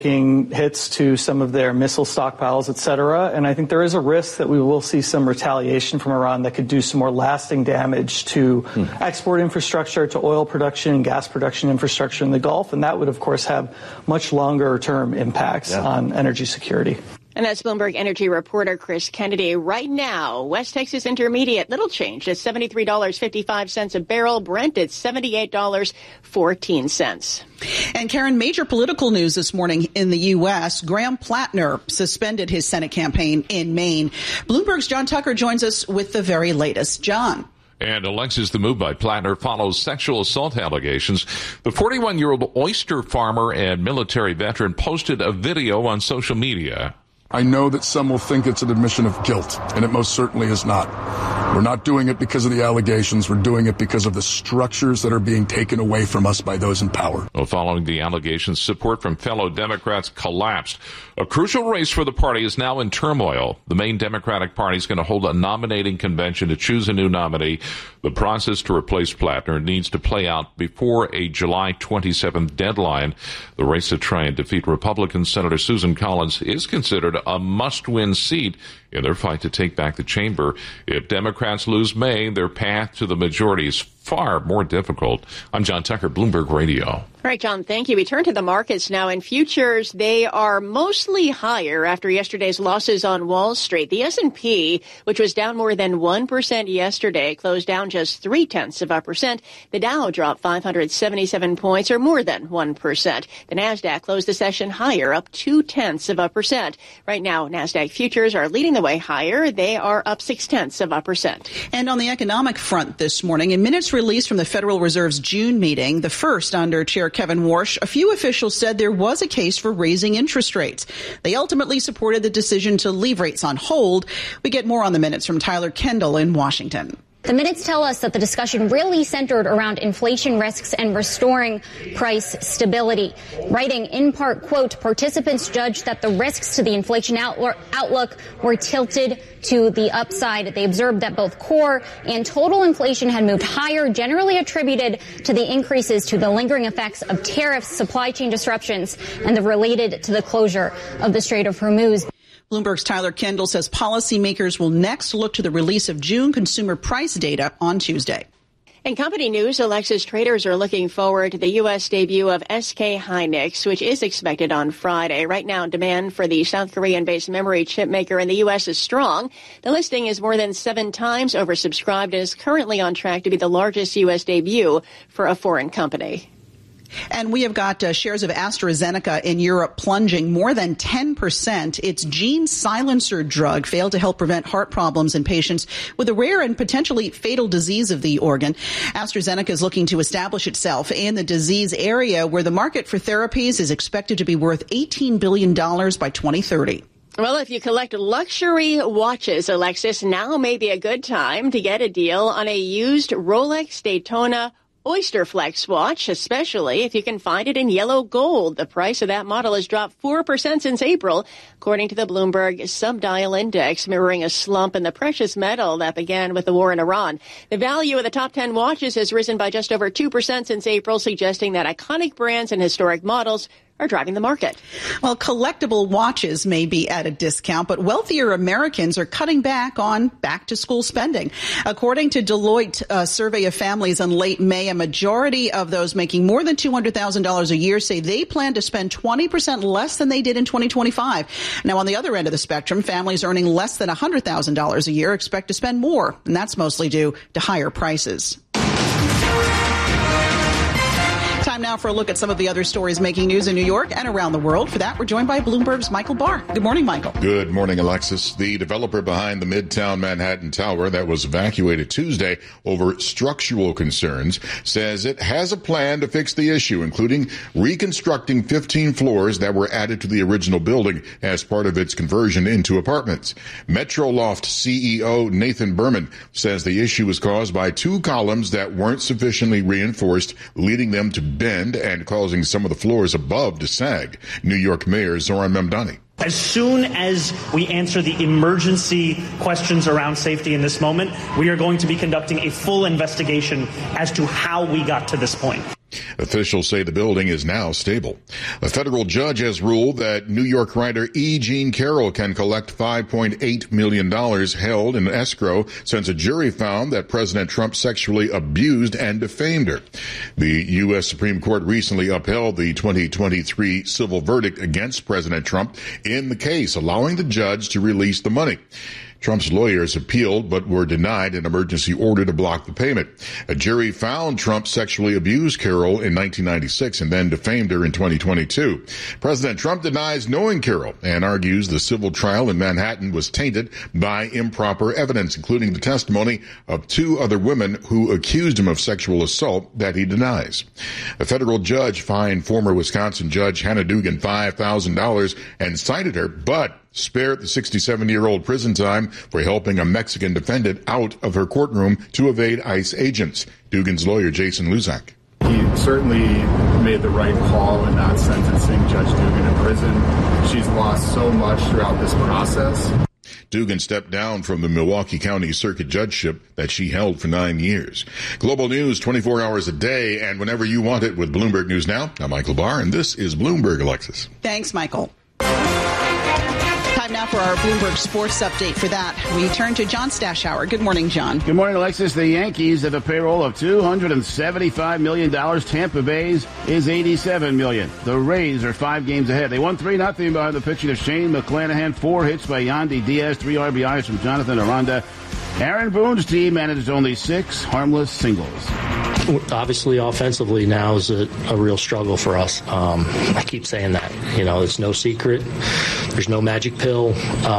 hits to some of their missile stockpiles, et cetera. And I think there is a risk that we will see some retaliation from Iran that could do some more lasting damage to export infrastructure, to oil production and gas production infrastructure in the Gulf. And that would, of course, have much longer term impacts on energy security. And that's Bloomberg Energy reporter Chris Kennedy. Right now, West Texas Intermediate, little change at $73.55 a barrel. Brent at $78.14. And Karen, major political news this morning in the U.S. Graham Plattner suspended his Senate campaign in Maine. Bloomberg's John Tucker joins us with the very latest. John. And Alexis, the move by Plattner follows sexual assault allegations. The 41-year-old oyster farmer and military veteran posted a video on social media. I know that some will think it's an admission of guilt, and it most certainly is not. We're not doing it because of the allegations. We're doing it because of the structures that are being taken away from us by those in power. Well, following the allegations, support from fellow Democrats collapsed. A crucial race for the party is now in turmoil. The main Democratic Party is going to hold a nominating convention to choose a new nominee. The process to replace Plattner needs to play out before a July 27th deadline. The race to try and defeat Republican Senator Susan Collins is considered a must-win seat in their fight to take back the chamber. If Democrats lose May, their path to the majority is far more difficult. I'm John Tucker, Bloomberg Radio. All right, John, thank you. We turn to the markets now. In futures, they are mostly higher after yesterday's losses on Wall Street. The S&P, which was down more than 1% yesterday, closed down just 0.3%. The Dow dropped 577 points, or more than 1%. The Nasdaq closed the session higher, up 0.2%. Right now, Nasdaq futures are leading the way higher. They are up 0.6%. And on the economic front this morning, in minutes released from the Federal Reserve's June meeting, the first under Chair Kevin Warsh, a few officials said there was a case for raising interest rates. They ultimately supported the decision to leave rates on hold. We get more on the minutes from Tyler Kendall in Washington. The minutes tell us that the discussion really centered around inflation risks and restoring price stability. Writing in part, quote, participants judged that the risks to the inflation outlook were tilted to the upside. They observed that both core and total inflation had moved higher, generally attributed to the increases to the lingering effects of tariffs, supply chain disruptions, and the related to the closure of the Strait of Hormuz. Bloomberg's Tyler Kendall says policymakers will next look to the release of June consumer price data on Tuesday. In company news, Alexis traders are looking forward to the U.S. debut of SK Hynix, which is expected on Friday. Right now, demand for the South Korean-based memory chip maker in the U.S. is strong. The listing is more than 7 times oversubscribed and is currently on track to be the largest U.S. debut for a foreign company. And we have got shares of AstraZeneca in Europe plunging more than 10%. Its gene silencer drug failed to help prevent heart problems in patients with a rare and potentially fatal disease of the organ. AstraZeneca is looking to establish itself in the disease area where the market for therapies is expected to be worth $18 billion by 2030. Well, if you collect luxury watches, Alexis, now may be a good time to get a deal on a used Rolex Daytona Oysterflex watch, especially if you can find it in yellow gold. The price of that model has dropped 4% since April, according to the Bloomberg Subdial Index, mirroring a slump in the precious metal that began with the war in Iran. The value of the top 10 watches has risen by just over 2% since April, suggesting that iconic brands and historic models are driving the market. Well, collectible watches may be at a discount, but wealthier Americans are cutting back on back-to-school spending. According to Deloitte, a survey of families in late May, a majority of those making more than $200,000 a year say they plan to spend 20% less than they did in 2025. Now, on the other end of the spectrum, families earning less than $100,000 a year expect to spend more, and that's mostly due to higher prices. Time now for a look at some of the other stories making news in New York and around the world. For that, we're joined by Bloomberg's Michael Barr. Good morning, Michael. Good morning, Alexis. The developer behind the Midtown Manhattan Tower that was evacuated Tuesday over structural concerns says it has a plan to fix the issue, including reconstructing 15 floors that were added to the original building as part of its conversion into apartments. Metroloft CEO Nathan Berman says the issue was caused by 2 columns that weren't sufficiently reinforced, leading them to bend and causing some of the floors above to sag. New York Mayor Zoran Mamdani. As soon as we answer the emergency questions around safety in this moment, we are going to be conducting a full investigation as to how we got to this point. Officials say the building is now stable. A federal judge has ruled that New York writer E. Jean Carroll can collect $5.8 million held in escrow since a jury found that President Trump sexually abused and defamed her. The U.S. Supreme Court recently upheld the 2023 civil verdict against President Trump in the case, allowing the judge to release the money. Trump's lawyers appealed but were denied an emergency order to block the payment. A jury found Trump sexually abused Carroll in 1996 and then defamed her in 2022. President Trump denies knowing Carroll and argues the civil trial in Manhattan was tainted by improper evidence, including the testimony of 2 other women who accused him of sexual assault that he denies. A federal judge fined former Wisconsin Judge Hannah Dugan $5,000 and cited her, but spared the 67-year-old prison time for helping a Mexican defendant out of her courtroom to evade ICE agents. Dugan's lawyer, Jason Luzak. He certainly made the right call in not sentencing Judge Dugan in prison. She's lost so much throughout this process. Dugan stepped down from the Milwaukee County Circuit Judgeship that she held for 9 years. Global news 24 hours a day and whenever you want it with Bloomberg News Now. I'm Michael Barr, and this is Bloomberg, Alexis. Thanks, Michael. Time now for our Bloomberg Sports Update. For that, we turn to John Stashower. Good morning, John. Good morning, Alexis. The Yankees have a payroll of $275 million. Tampa Bay's is $87 million. The Rays are 5 games ahead. They won 3-0 behind the pitching of Shane McClanahan. 4 hits by Yandy Diaz. 3 RBIs from Jonathan Aranda. Aaron Boone's team managed only 6 harmless singles. Obviously, offensively now is a real struggle for us. I keep saying that. It's no secret. There's no magic pill.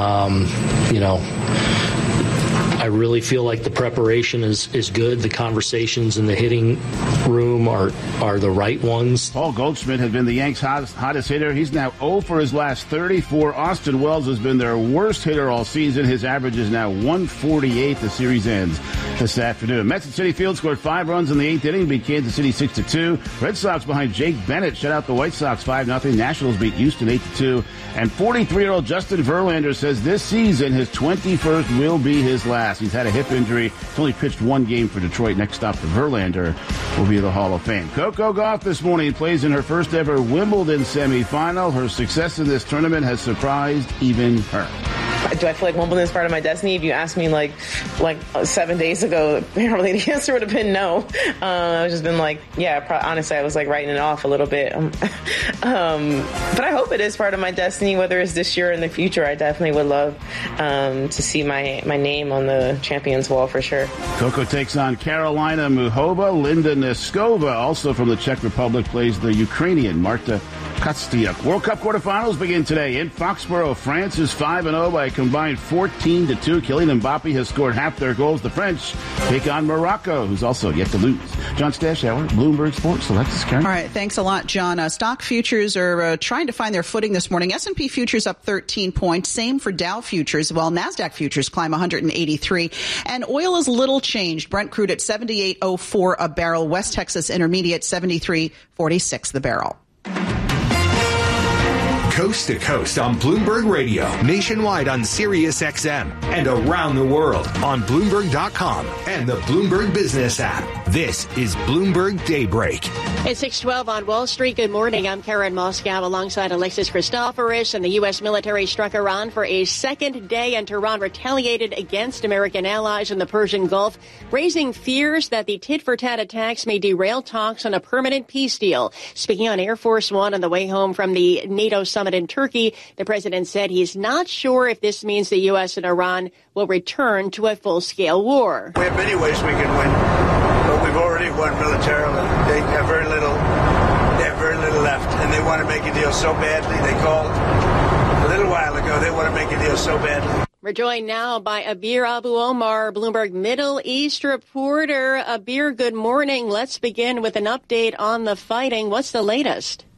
I really feel like the preparation is good. The conversations in the hitting room are the right ones. Paul Goldschmidt has been the Yanks' hottest hitter. He's now 0 for his last 34. Austin Wells has been their worst hitter all season. His average is now 148. The series ends this afternoon. Mets at Citi Field scored 5 runs in the 8th inning, beat Kansas City 6-2. Red Sox behind Jake Bennett shut out the White Sox 5-0. Nationals beat Houston 8-2. And 43-year-old Justin Verlander says this season his 21st will be his last. He's had a hip injury. He's only pitched 1 game for Detroit. Next stop for Verlander will be the Hall of Fame. Coco Gauff this morning plays in her first ever Wimbledon semifinal. Her success in this tournament has surprised even her. Do I feel like Wimbledon is part of my destiny? If you asked me like 7 days ago, apparently the answer would have been no. I've just been honestly, I was writing it off a little bit. But I hope it is part of my destiny, whether it's this year or in the future. I definitely would love to see my name on the Champions Wall for sure. Coco takes on Carolina Muchova. Linda Neskova, also from the Czech Republic, plays the Ukrainian Marta Kostyuk. World Cup quarterfinals begin today in Foxborough. France is 5-0 by a combined 14-2. Kylian Mbappe has scored half their goals. The French take on Morocco, who's also yet to lose. John Stashower, Bloomberg Sports. Alexis Karen. All right, thanks a lot, John. Stock futures are trying to find their footing this morning. S&P futures up 13 points. Same for Dow futures, while NASDAQ futures climb 183. And oil is little changed. Brent crude at $78.04 a barrel. West Texas Intermediate $73.46 the barrel. Coast to coast on Bloomberg Radio, nationwide on Sirius XM, and around the world on Bloomberg.com and the Bloomberg Business app. This is Bloomberg Daybreak. It's 6:12 on Wall Street. Good morning. I'm Karen Moscow alongside Alexis Christoforous. And the U.S. military struck Iran for a second day, and Tehran retaliated against American allies in the Persian Gulf, raising fears that the tit-for-tat attacks may derail talks on a permanent peace deal. Speaking on Air Force One on the way home from the NATO summit in Turkey, the president said he's not sure if this means the U.S. and Iran will return to a full-scale war. We have many ways we can win, but we've already won militarily. They have very little left, and they want to make a deal so badly. They called a little while ago. They want to make a deal so badly. We're joined now by Abir Abu Omar, Bloomberg Middle East reporter. Abir, good morning. Let's begin with an update on the fighting. What's the latest?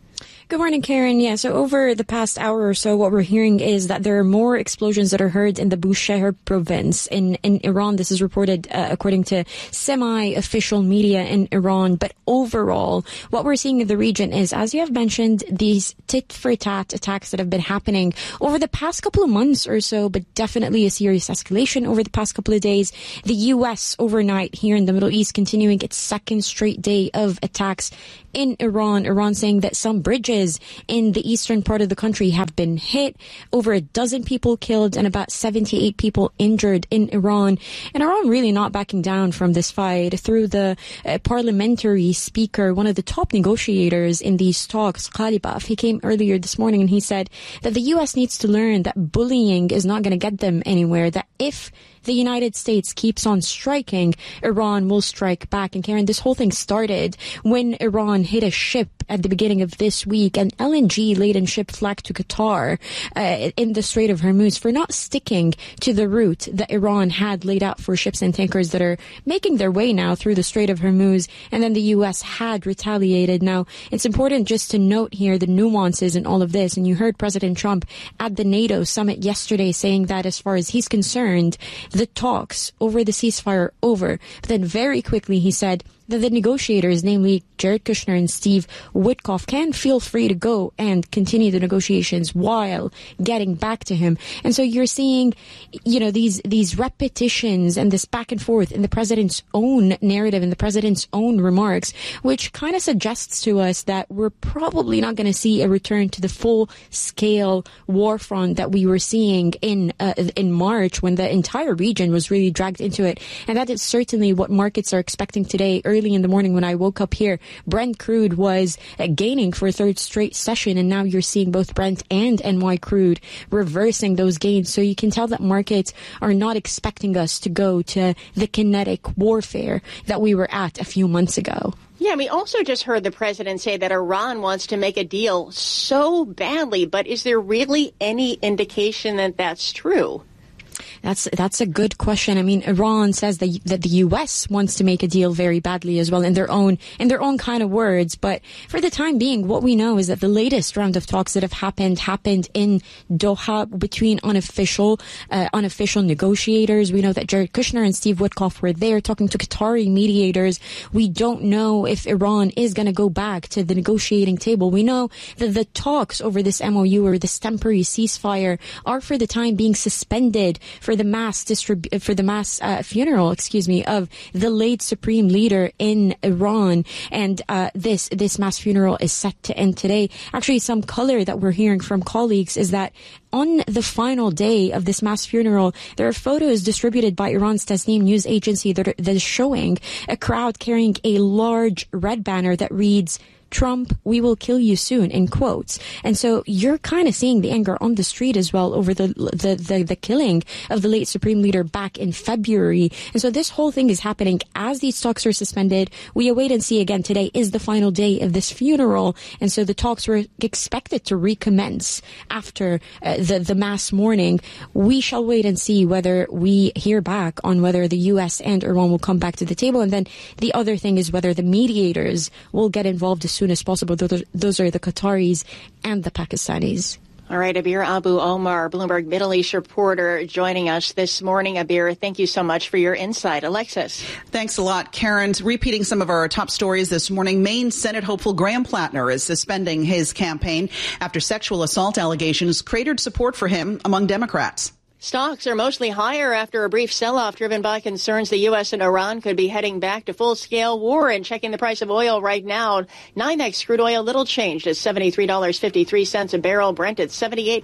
Good morning, Karen. Yeah, so over the past hour or so, what we're hearing is that there are more explosions that are heard in the Bushehr province in Iran. This is reported according to semi-official media in Iran. But overall, what we're seeing in the region is, as you have mentioned, these tit-for-tat attacks that have been happening over the past couple of months or so, but definitely a serious escalation over the past couple of days. The U.S. overnight here in the Middle East continuing its second straight day of attacks in Iran. Iran saying that some bridges in the eastern part of the country have been hit, over a dozen people killed and about 78 people injured in Iran. And Iran really not backing down from this fight. Through the parliamentary speaker, one of the top negotiators in these talks, Ghalibaf, he came earlier this morning and he said that the U.S. needs to learn that bullying is not going to get them anywhere, that if the United States keeps on striking, Iran will strike back. And Karen, this whole thing started when Iran hit a ship at the beginning of this week, an LNG-laden ship flagged to Qatar in the Strait of Hormuz for not sticking to the route that Iran had laid out for ships and tankers that are making their way now through the Strait of Hormuz. And then the U.S. had retaliated. Now, it's important just to note here the nuances in all of this. And you heard President Trump at the NATO summit yesterday saying that as far as he's concerned, the talks over the ceasefire are over. But then very quickly he said that the negotiators, namely Jared Kushner and Steve Witkoff, can feel free to go and continue the negotiations while getting back to him. And so you're seeing, you know, these repetitions and this back and forth in the president's own narrative, in the president's own remarks, which kind of suggests to us that we're probably not going to see a return to the full-scale war front that we were seeing in March, when the entire region was really dragged into it. And that is certainly what markets are expecting today. Early in the morning when I woke up here, Brent crude was gaining for a third straight session, and now you're seeing both Brent and NY crude reversing those gains. So you can tell that markets are not expecting us to go to the kinetic warfare that we were at a few months ago. Yeah, we also just heard the president say that Iran wants to make a deal so badly, but is there really any indication that that's true? That's a good question. I mean, Iran says that the U.S. wants to make a deal very badly as well in their own kind of words. But for the time being, what we know is that the latest round of talks that have happened in Doha between unofficial negotiators. We know that Jared Kushner and Steve Witkoff were there talking to Qatari mediators. We don't know if Iran is going to go back to the negotiating table. We know that the talks over this MOU or this temporary ceasefire are for the time being suspended for the mass funeral, of the late supreme leader in Iran. And this mass funeral is set to end today. Actually, some color that we're hearing from colleagues is that on the final day of this mass funeral, there are photos distributed by Iran's Tasnim news agency that is showing a crowd carrying a large red banner that reads, "Trump, we will kill you soon," in quotes. And so you're kind of seeing the anger on the street as well over the killing of the late supreme leader back in February. And so this whole thing is happening as these talks are suspended. We await and see again today is the final day of this funeral. And so the talks were expected to recommence after the mass mourning. We shall wait and see whether we hear back on whether the U.S. and Iran will come back to the table. And then the other thing is whether the mediators will get involved as soon as possible. Those are the Qataris and the Pakistanis. All right, Abir Abu Omar, Bloomberg Middle East reporter, joining us this morning. Abir, thank you so much for your insight. Alexis. Thanks a lot, Karen. Repeating some of our top stories this morning, Maine Senate hopeful Graham Plattner is suspending his campaign after sexual assault allegations cratered support for him among Democrats. Stocks are mostly higher after a brief sell-off driven by concerns the U.S. and Iran could be heading back to full-scale war. And checking the price of oil right now, NYMEX crude oil little changed at $73.53 a barrel, Brent at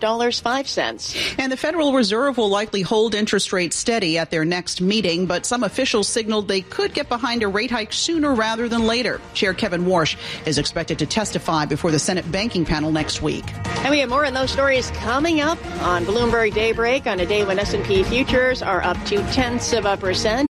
$78.05. And the Federal Reserve will likely hold interest rates steady at their next meeting, but some officials signaled they could get behind a rate hike sooner rather than later. Chair Kevin Warsh is expected to testify before the Senate banking panel next week. And we have more on those stories coming up on Bloomberg Daybreak on a day when S&P futures are up 0.2%.